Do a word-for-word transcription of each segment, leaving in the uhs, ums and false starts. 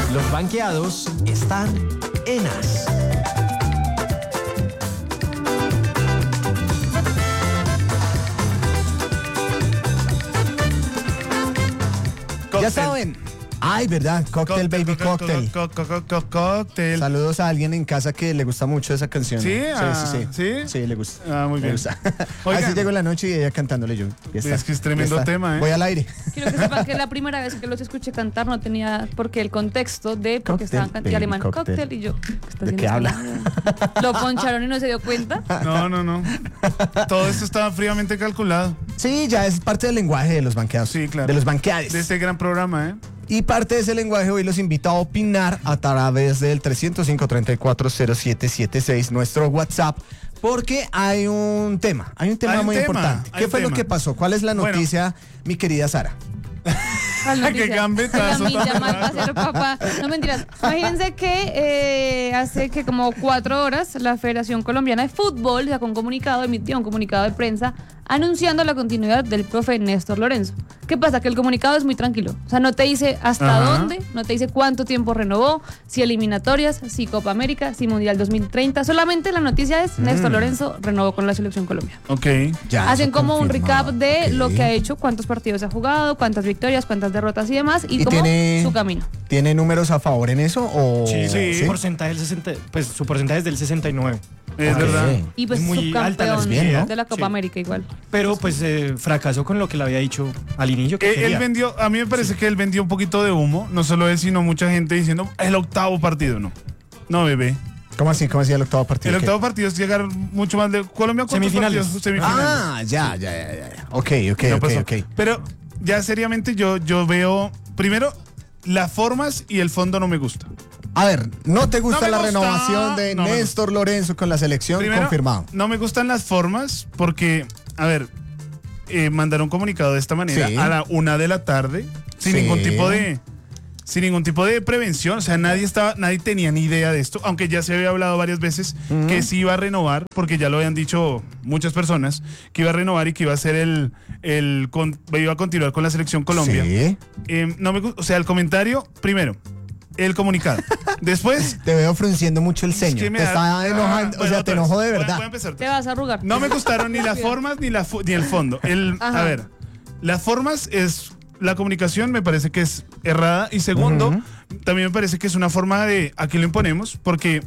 Los banqueados están en As. Ya saben. Ay, ¿verdad? Cocktail, baby, cocktail. Cocktail. Saludos a alguien en casa que le gusta mucho esa canción. ¿Sí? Sí, Ah, sí, sí. ¿sí? Sí, le gusta. Ah, muy Le bien. gusta. Oigan. Así llegó la noche y ella cantándole yo. Ya está, Es que es tremendo ya está. tema, ¿eh? Voy al aire. Quiero que sepan que la primera vez que los escuché cantar no tenía porque el contexto de porque Cocktail, estaban cantando baby, alemán cocktail. cóctel y yo ¿qué está ¿De haciendo qué este habla? man? Lo poncharon y no se dio cuenta. No, no, no. Todo esto estaba fríamente calculado. Sí, ya es parte del lenguaje de los banqueados. Sí, claro. De los banqueades. De este gran programa, ¿eh? Y parte de ese lenguaje hoy los invito a opinar a través del trescientos cinco, treinta y cuatro, cero siete siete seis, nuestro WhatsApp, porque hay un tema, hay un tema Hay un muy tema, importante. hay ¿Qué un fue lo tema. que pasó? ¿Cuál es la Bueno. noticia, mi querida Sara? ¿Cuál noticia? Qué gambetazo La milla tan mal va a ser papá. No mentiras. Imagínense que eh, hace que como cuatro horas la Federación Colombiana de Fútbol sacó un comunicado, emitió un comunicado de prensa anunciando la continuidad del profe Néstor Lorenzo. ¿Qué pasa? Que el comunicado es muy tranquilo. O sea, no te dice hasta Ajá. dónde, no te dice cuánto tiempo renovó, si eliminatorias, si Copa América, si Mundial dos mil treinta. Solamente la noticia es Néstor Lorenzo renovó con la Selección Colombia. Ok. Ya, Hacen eso como un confirmado. recap de Ok. lo que ha hecho, cuántos partidos ha jugado, cuántas victorias, cuántas derrotas y demás, y, ¿Y como tiene- su camino. ¿Tiene números a favor en eso? O... Sí, Sí. Su porcentaje del sesenta, pues su porcentaje es del sesenta y nueve. Es Ok. verdad. Y pues Muy alta la subcampeón bien, ¿no? de la Copa Sí. América igual. Pero pues eh, fracasó con lo que le había dicho al inicio que Eh, él quería. vendió, a mí me parece que él vendió un poquito de humo, no solo él, sino mucha gente diciendo el octavo partido, no. No, bebé. ¿Cómo así? ¿Cómo así el octavo partido? El ¿Qué? octavo partido es llegar mucho más de Colombia. ¿Cuántos Semifinales. partidos? Semifinales. Ah, ya, ya, ya, ya. ya. Ok, ok, No ok, pasó. ok. Pero ya seriamente yo, yo veo, primero, las formas y el fondo no me gusta. A ver, ¿no te gusta No me la gusta. renovación de No me Néstor Lorenzo con la selección? Primero, Confirmado. no me gustan las formas porque, a ver, eh, mandar un comunicado de esta manera Sí. a la una de la tarde sin Sí. ningún tipo de sin ningún tipo de prevención, o sea, nadie estaba, nadie tenía ni idea de esto, aunque ya se había hablado varias veces que sí iba a renovar, porque ya lo habían dicho muchas personas, que iba a renovar y que iba a ser el, el con- iba a continuar con la selección Colombia. Sí. Eh, no me gu- o sea, el comentario, primero, el comunicado. Después, Te veo frunciendo mucho el ceño. que me Te da- está enojando, Ah, o sea, bueno, te otra enojó vez. de Voy a- verdad. voy a empezar. Te vas a arrugar. No me gustaron ni las formas ni, la fu- ni el fondo. El, Ajá. a ver, las formas es. La comunicación me parece que es errada. Y segundo, Ujú. también me parece que es una forma de. Aquí lo imponemos porque.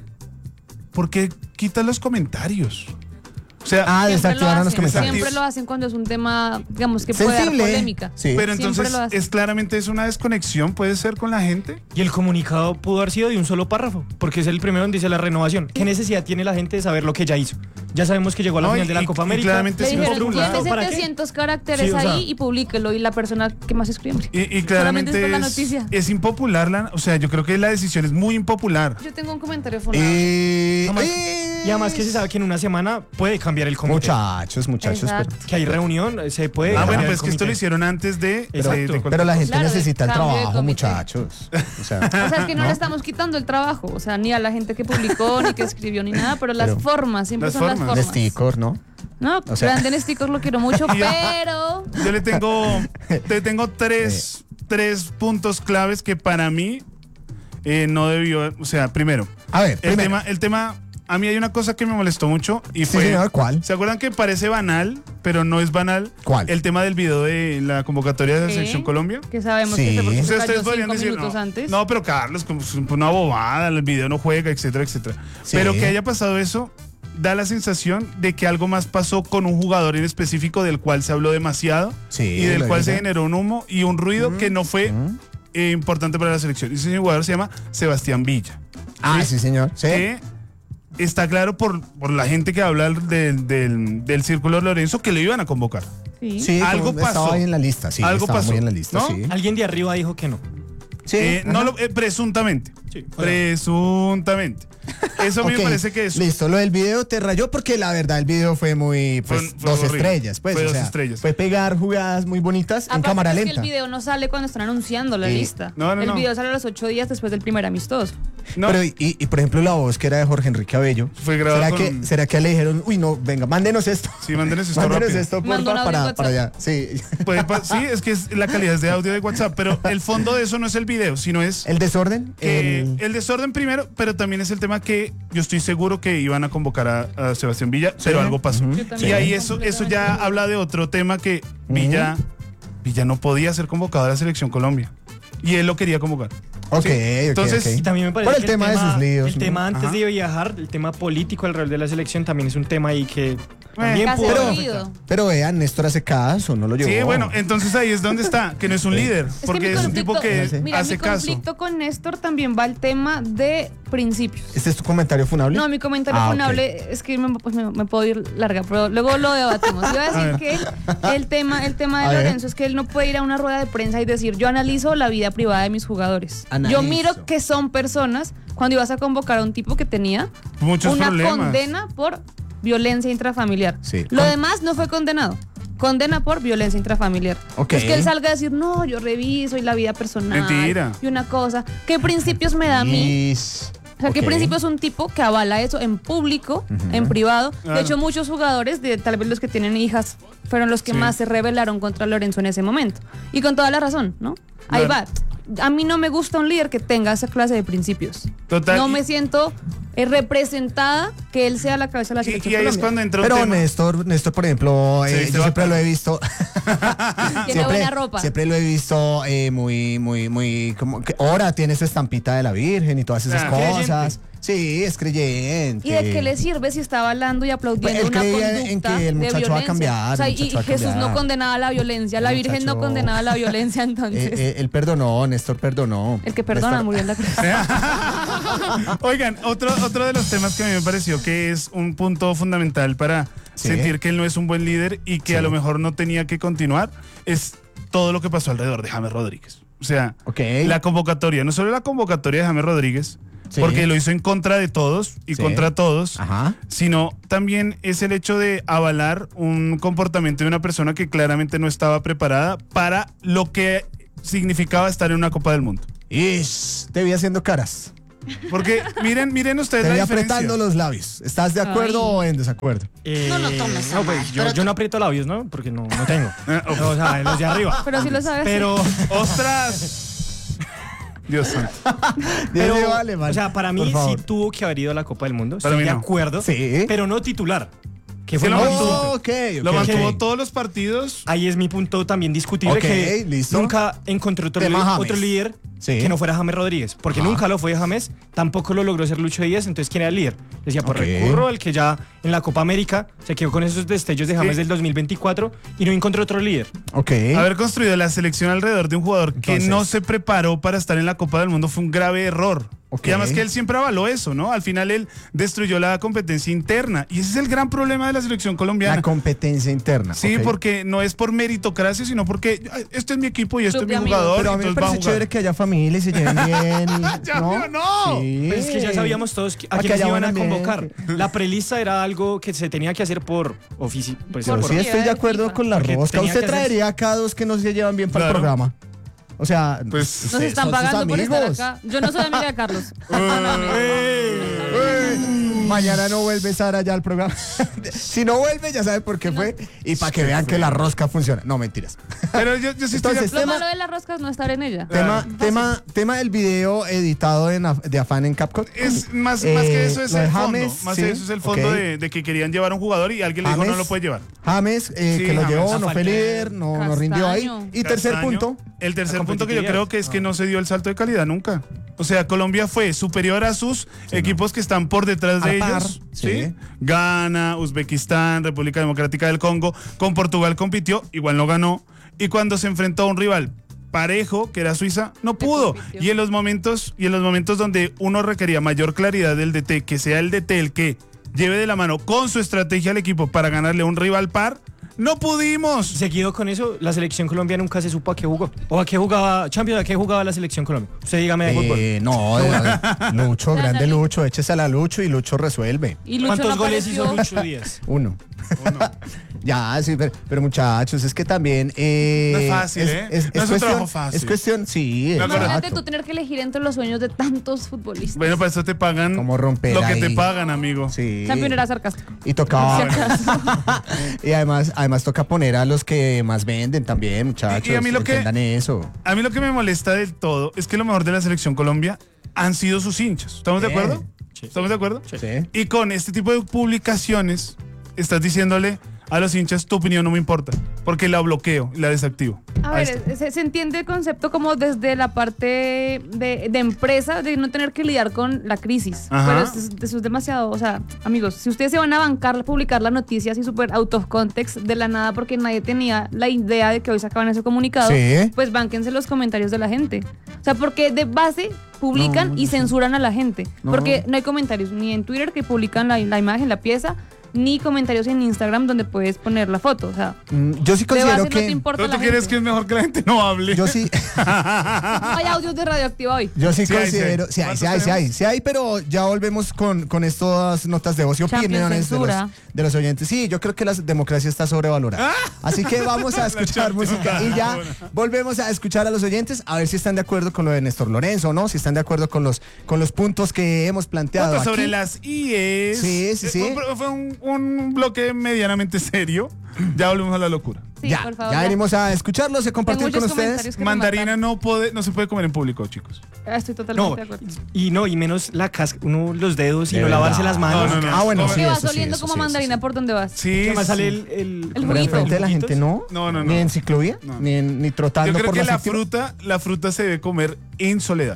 Porque quitan los comentarios. O sea, Ah, Siempre lo desactivaron los hacen, comentarios. Siempre lo hacen cuando es un tema, digamos, que puede dar Sensible. polémica. Sí. pero siempre entonces lo hacen. es claramente es una desconexión, puede ser con la gente. Y el comunicado pudo haber sido de un solo párrafo, porque es el primero donde dice la renovación. ¿Qué necesidad tiene la gente de saber lo que ya hizo? Ya sabemos que llegó a la No, final y- de la y- Copa y América. claramente Le sí, dijeron, por un tiene lado, ¿para qué? setecientos caracteres Sí, o sea- ahí y publíquelo. Y la persona que más escribe. Y, y Solamente claramente es por la es, noticia. es impopular. La, o sea, yo creo que la decisión es muy impopular. Yo tengo un comentario funado. Eh, Además- eh, Y además que se sabe que en una semana puede cambiar el comité. Muchachos, muchachos. Pero, Exacto. Que hay reunión, se puede Ah, cambiar bueno, el pues que esto lo comité. hicieron antes de. Exacto. de- de cualquier pero la gente Claro, de necesita el cambio de trabajo, comité. muchachos. O sea, O sea, es que no, le estamos quitando el trabajo, o sea, ni a la gente que publicó, ni que escribió, ni nada, pero las Pero- formas, siempre Las son las formas. formas. Nesticor, ¿no? No, O sea- grande Nesticor lo quiero mucho, Y yo- pero... Yo le tengo, te tengo tres, tres puntos claves que para mí eh, no debió, o sea, primero, A ver, el primero. tema, el tema, a mí hay una cosa que me molestó mucho y Sí, fue, señor, ¿cuál? ¿se acuerdan que parece banal, pero no es banal? ¿Cuál? El tema del video de la convocatoria de la ¿Qué? Selección Colombia. Que sabemos Sí. que se, O sea, se ustedes cayó podrían cinco decir, minutos no, antes. no, pero Carlos, como es una bobada, el video no juega, etcétera, etcétera. Sí. Pero que haya pasado eso da la sensación de que algo más pasó con un jugador en específico del cual se habló demasiado Sí, y del lo cual se dice. generó un humo y un ruido que no fue eh, importante para la selección. Ese jugador se llama Sebastián Villa. Ah, sí, señor. Sí. Que está claro por, por la gente que habla del, del, del Círculo Lorenzo que le iban a convocar. Sí. Sí, Algo como estaba pasó. ahí en la lista, sí. Algo estaba pasó, muy en la lista, ¿no? sí. Alguien de arriba dijo que no. Sí, Eh, no ajá. lo- eh, presuntamente. Sí. Presuntamente. Eso a mí Ok, me parece que es. Listo, lo del video te rayó porque la verdad el video fue muy, pues, Fue- fue dos horrible. estrellas, pues, Fue o dos sea, estrellas. fue pegar jugadas muy bonitas en Aparte cámara es que lenta. el video no sale cuando están anunciando la Sí. lista. No, no, el no. video sale a los ocho días después del primer amistoso. No. Pero, y, y, por ejemplo, la voz que era de Jorge Enrique Abello. Fue grabada ¿Será, con- que, ¿Será que le dijeron, uy, no, venga, mándenos esto? Sí, mándenos esto Mándenos rápido. esto, Mandó un porfa, audio para, WhatsApp. para allá. Sí. Puede pa- sí, es que es, la calidad es de audio de WhatsApp, pero el fondo de eso no es el video, sino es ¿El desorden? que El- el desorden primero, pero también es el tema que yo estoy seguro que iban a convocar a, a Sebastián Villa, pero algo pasó. Ujú. Yo también Y ahí estoy eso, eso ya completamente habla de otro tema que Villa, Villa no podía ser convocado a la selección Colombia. Y él lo quería convocar. Ok, Sí. ok, Entonces, ok. Y también me parece Por el que tema de sus líos, el ¿no? tema antes Ajá. de viajar, el tema político alrededor de la selección también es un tema ahí que también Casi pudo pero- olvido. Pero vean, Néstor hace caso, no lo llevó. Sí, bueno, entonces ahí es donde está, que no es un líder, Es que porque mi es un tipo conflicto- que mira, hace mi caso. conflicto con Néstor también va al tema de principios. ¿Este es tu comentario funable? No, mi comentario Ah, ok. funable es que me, pues me, me puedo ir larga, pero luego lo debatimos. Iba a A decir ver. que el, el tema, el tema A de ver. Lorenzo es que él no puede ir a una rueda de prensa y decir, yo analizo la vida privada de mis jugadores. Analizo. Yo miro que son personas cuando ibas a convocar a un tipo que tenía Muchos una problemas. condena por violencia intrafamiliar. Sí. Lo demás no fue condenado. Condena por violencia intrafamiliar. Ok. Es que él salga a decir, no, yo reviso y la vida personal. Mentira. Y una cosa. ¿Qué principios me da a mí? Is- O sea, ¿qué ok. principio es un tipo que avala eso en público, en privado? Claro. De hecho, muchos jugadores, de tal vez los que tienen hijas, fueron los que Sí. más se rebelaron contra Lorenzo en ese momento. Y con toda la razón, ¿no? Ahí Claro. va. A mí no me gusta un líder que tenga esa clase de principios. Total, No y- me siento eh, representada que él sea la cabeza de la Y, selección y ahí es Colombia. cuando entra un Pero tema. Néstor, Néstor, por ejemplo, Se eh, viste yo siempre bacano. lo he visto. Tiene siempre, buena ropa. Siempre lo he visto eh, muy, muy, muy. Como que ahora tiene su estampita de la Virgen y todas esas Ah. cosas. Sí, es creyente. ¿Y de qué le sirve si está avalando y aplaudiendo Él una creía conducta en que el de muchacho va a violencia? cambiar, O sea, el y muchacho va a Jesús cambiar. no condenaba la violencia, la El Virgen no muchacho- condenaba la violencia, Eh, entonces. eh, él perdonó, Néstor perdonó. el que perdona Néstor- murió en la cruz. Oigan, otro, otro de los temas que a mí me pareció que es un punto fundamental para Sí. sentir que él no es un buen líder y que Sí. a lo mejor no tenía que continuar es todo lo que pasó alrededor de James Rodríguez. O sea, Ok. la convocatoria, no solo la convocatoria de James Rodríguez, Sí. porque lo hizo en contra de todos y Sí. contra todos, Ajá. sino también es el hecho de avalar un comportamiento de una persona que claramente no estaba preparada para lo que significaba estar en una Copa del Mundo. Ish, te vi haciendo caras. Porque miren, miren ustedes Te la vi diferencia. apretando los labios. ¿Estás de acuerdo Ay. o en desacuerdo? Eh, No lo tomes a No, pues mal, yo, pero yo no aprieto labios, ¿no? Porque no, no tengo. Eh, oh. O sea, los de arriba. Pero sí lo sabes. Pero, ¡Ostras! Dios santo. pero Dile, vale, vale. o sea, para mí Por sí favor. tuvo que haber ido a la Copa del Mundo. Para Estoy mí de no. acuerdo. Sí. Pero no titular. Que Sí fue lo muy mantuvo. distinto. Oh, ok, ok, Lo ok. mantuvo todos los partidos. Ahí es mi punto también discutible, Ok, que listo. nunca encontró otro, Tema li- James. otro líder Sí. que no fuera James Rodríguez, porque Ajá. nunca lo fue James, tampoco lo logró ser Lucho Díaz, entonces ¿quién era el líder? Decía, pues Ok. recurro al que ya en la Copa América se quedó con esos destellos de James Sí. del dos mil veinticuatro y no encontró otro líder. Ok. Haber construido la selección alrededor de un jugador que Entonces. no se preparó para estar en la Copa del Mundo fue un grave error. Ok. Y además que él siempre avaló eso, ¿no? Al final él destruyó la competencia interna. Y ese es el gran problema de la selección colombiana. La competencia interna. Sí, ok. porque no es por meritocracia, sino porque ay, este es mi equipo y este es Club mi de amigos. jugador. Pero a y mí me entonces va a parece jugar. chévere que haya familia y se lleven bien. y- Ya ¿no? vio, no. Sí. Pues es que ya sabíamos todos que- a Para que quiénes haya iban a buen convocar. ambiente. La prelista era algo que se tenía que hacer por ofici pues, Yo Por por- sí qué? estoy de acuerdo FIFA. con la Porque rosca. tenía Usted que hacer- traería acá dos que no se llevan bien para Claro. el programa. O sea, Pues- Nos ustedes están son sus pagando por estar amigos. acá. Yo no soy amiga de Carlos. Mañana no vuelve Sara ya al programa. Si no vuelve, ya sabe por qué fue. Y para que vean que la rosca funciona. No, mentiras. Pero yo, yo sí estoy de Entonces, Lo tema- malo de la rosca es no estar en ella. Tema, tema, tema del video editado en Af- de Afán en CapCut. Es más, Eh, más que eso es lo de el fondo. James, Más sí, que eso es el fondo ok. de, de que querían llevar a un jugador y alguien le dijo James. no lo puede llevar. James, eh, Sí, que lo James. llevó, La no falta fue de líder, no, no rindió ahí. Castaño. Y tercer Castaño. punto. El tercer La punto que yo competitividad. creo que es que no se dio el salto de calidad nunca. O sea, Colombia fue superior a sus equipos que están por detrás de A par, ellos. sí. ¿sí? Ghana, Uzbekistán, República Democrática del Congo. Con Portugal compitió, igual no ganó. Y cuando se enfrentó a un rival parejo, que era Suiza, no pudo. compitió. Y en los momentos, y en los momentos donde uno requería mayor claridad del D T, que sea el D T el que lleve de la mano con su estrategia al equipo para ganarle a un rival par, No pudimos. Seguido con eso, la selección Colombia nunca se supo a qué jugó. O a qué jugaba, Champions, a qué jugaba la selección Colombia. Usted dígame de fútbol. Eh, no, de- Lucho, grande Lucho, échese a la Lucho y Lucho resuelve. Y Lucho ¿Cuántos no goles apareció. hizo Lucho Díaz? Uno. Ya, sí, pero, pero muchachos, es que también... eh, No es fácil, ¿eh? No es un cuestión, trabajo fácil. Es cuestión, sí, No, Imagínate exacto. tú tener que elegir entre los sueños de tantos futbolistas. Bueno, para eso te pagan ¿Cómo romper lo que te ahí? pagan, amigo. Sí. Champion era sarcástico. Y tocaba... y además, además toca poner a los que más venden también, muchachos. Y- y a mí lo que- entiendan eso. A mí lo que me molesta del todo es que lo mejor de la selección Colombia han sido sus hinchas. ¿Estamos de Sí. acuerdo? ¿Estamos de acuerdo? Sí. Y con este tipo de publicaciones estás diciéndole a los hinchas tu opinión no me importa, porque la bloqueo y la desactivo. A ver, se, se entiende el concepto como desde la parte de, de empresa, de no tener que lidiar con la crisis. Ajá. Pero eso es, eso es demasiado, o sea, amigos, si ustedes se van a bancar, publicar las noticias y súper out of context de la nada porque nadie tenía la idea de que hoy sacaban ese comunicado, Sí. pues bánquense los comentarios de la gente. O sea, porque de base publican No, y no sé. censuran a la gente. No. Porque no hay comentarios ni en Twitter que publican la, la imagen, la pieza, ni comentarios en Instagram donde puedes poner la foto. O sea, Mm, Yo sí de considero base no te que... importa ¿Pero la tú crees gente. que es mejor que la gente no hable? Yo sí... Hay audios de Radioactiva hoy. Yo sí, Sí hay, considero, sí sí hay. hay, sí ¿Cuántos hay, sí hay, tenemos? sí hay, pero ya volvemos con, con estas notas de voz y Champions opiniones de los, censura. de los oyentes. Sí, yo creo que la democracia está sobrevalorada. Así que vamos a escuchar Champions. música y ya Bueno. volvemos a escuchar a los oyentes a ver si están de acuerdo con lo de Néstor Lorenzo o no, si están de acuerdo con los, con los puntos que hemos planteado Punto sobre aquí. las I E S. Sí, sí, sí. Eh, Fue, fue un, un bloque medianamente serio. Ya volvemos a la locura. Sí, ya, por favor. ya venimos a escucharlos y Tengo compartir con muchos ustedes. comentarios que Mandarina rematar. no, puede, no se puede comer en público, chicos. Ah, Estoy totalmente No, de acuerdo. y no, y menos la casca, uno los dedos y De no lavarse verdad. las manos. No, no, no. Ah, bueno, Come- sí, Que vas eso sí, oliendo eso como sí, eso mandarina sí. por donde vas. Sí. ¿Qué más sí. sale el, el, El Pero juguito. enfrente de la gente no, No, no, no. ni en ciclovía, No. ni, en, ni trotando Yo creo por que la la séptima. fruta, la fruta se debe comer en soledad.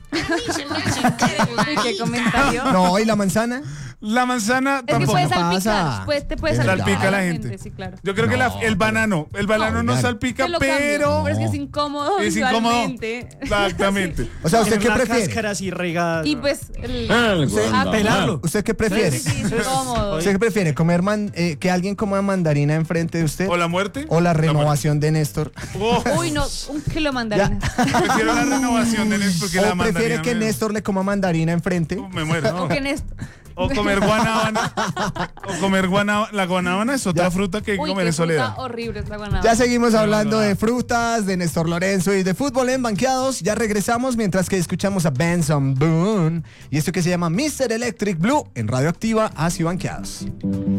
Uy, qué comentario. No, y la manzana. La manzana Es que tampoco. puedes pasa. salpicar. Pues te puedes De salpicar. Salpica a la a gente. Sí, claro. Yo creo que la- No, el banano, el banano no, oigan. salpica, Te lo cambio, pero pero es que es incómodo es incómodo. visualmente. Exactamente. O sea, ¿usted Tener qué la prefiere? cáscara así regada. Y pues el ¿Usted, Ah, pelarlo. ¿Usted qué prefiere? Sí, sí, sí, es incómodo. ¿Usted qué prefiere? ¿Comer man- eh, que alguien coma mandarina enfrente de usted? ¿O la muerte? ¿O la muerte. renovación de Néstor? Oh, Uy, no, un kilo de mandarina. prefiero la renovación de Néstor porque la ¿O prefiere mandarina que me- Néstor le coma mandarina enfrente? Uh, me muero. O que en esto. O comer guanábana. O comer guanábana. La guanábana es otra Ya. fruta que hay que Uy, comer qué en soledad. fruta horrible es la guanábana. Ya seguimos hablando no, no. de frutas, de Néstor Lorenzo y de fútbol en Banqueados. Ya regresamos mientras que escuchamos a Benson Boone y esto que se llama mister Electric Blue en Radioactiva hacia Banqueados.